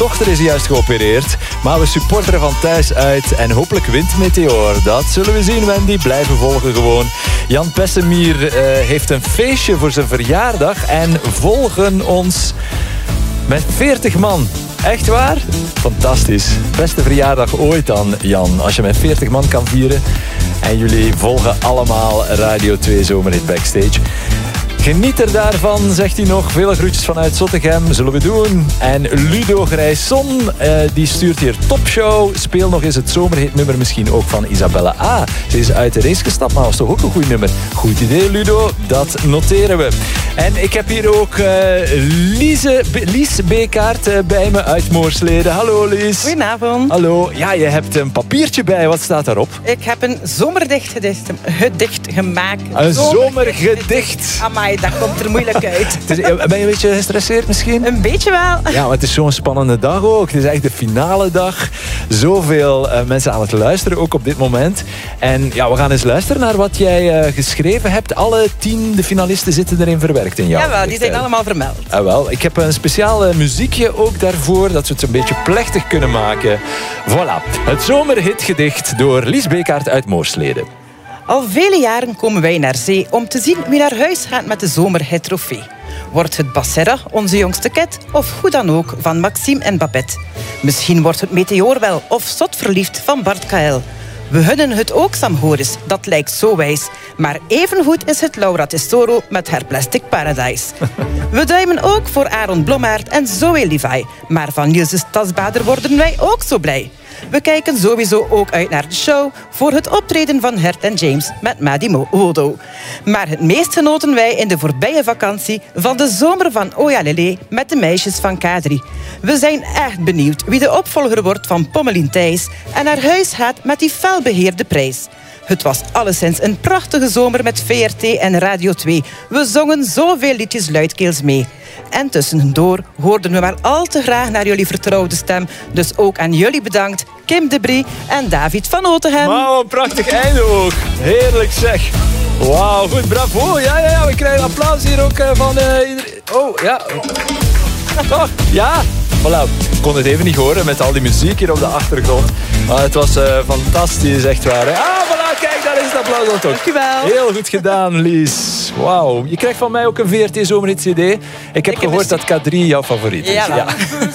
dochter is juist geopereerd. Maar we supporteren van thuis uit. En hopelijk wint Meteor. Dat zullen we zien, Wendy. Blijven volgen gewoon. Jan Pessemier heeft een feestje voor zijn verjaardag. En volgen ons met 40 man. Echt waar? Fantastisch. Beste verjaardag ooit dan, Jan. Als je met 40 man kan vieren. En jullie volgen allemaal Radio 2 Zomerhit Backstage. Geniet er daarvan, zegt hij nog. Vele groetjes vanuit Zottegem, zullen we doen. En Ludo Grijson, die stuurt hier topshow. Speel nog eens het zomerhitnummer misschien ook van Isabelle A. Ze is uit de race gestapt, maar was toch ook een goed nummer. Goed idee, Ludo. Dat noteren we. En ik heb hier ook Lies Bekaert bij me uit Moorslede. Hallo, Lies. Goedenavond. Hallo. Ja, je hebt een papiertje bij. Wat staat daarop? Ik heb een zomergedicht gemaakt. Een zomergedicht. Amai, dat komt er moeilijk uit. Ben je een beetje gestresseerd misschien? Een beetje wel. Ja, maar het is zo'n spannende dag ook. Het is echt de finale dag. Zoveel mensen aan het luisteren, ook op dit moment. En ja, we gaan eens luisteren naar wat jij geschreven hebt. Alle 10 de finalisten zitten erin verwerkt in jou. Jawel, die zijn allemaal vermeld. Wel, ik heb een speciaal muziekje ook daarvoor, dat we het een beetje plechtig kunnen maken. Voilà, het zomerhitgedicht door Lies Bekaert uit Moorslede. Al vele jaren komen wij naar zee om te zien wie naar huis gaat met de zomerhit-trofee. Wordt het Bassera, onze jongste ket, of hoe dan ook van Maxime en Babette. Misschien wordt het Meteor wel, of Zot verliefd van Bart KL. We hunnen het ook Sam Horis, dat lijkt zo wijs. Maar evengoed is het Laura Tesoro met haar Plastic Paradise. We duimen ook voor Aaron Blommaert en Zoe Levi. Maar van Niels' Tasbader worden wij ook zo blij. We kijken sowieso ook uit naar de show voor het optreden van Hert en James met Madi Wodo. Maar het meest genoten wij in de voorbije vakantie van de zomer van Oya Lele met de meisjes van K3. We zijn echt benieuwd wie de opvolger wordt van Pommelien Thijs en naar huis gaat met die felbeheerde prijs. Het was alleszins een prachtige zomer met VRT en Radio 2. We zongen zoveel liedjes luidkeels mee. En tussendoor hoorden we maar al te graag naar jullie vertrouwde stem. Dus ook aan jullie bedankt, Kim de Brie en David van Otegem. Wauw, een prachtig einde ook. Heerlijk zeg. Wauw, goed, bravo. Ja, we krijgen applaus hier ook van iedereen. Oh, ja. Oh, ja. Voilà. Ik kon het even niet horen met al die muziek hier op de achtergrond. Maar het was fantastisch, echt waar. Hè? Ah, voilà, kijk, daar is het applaus al toch. Dankjewel. Heel goed gedaan, Lies. Wauw. Je krijgt van mij ook een VRT Zomerhit CD. Ik heb gehoord dat K3 jouw favoriet is. Ja.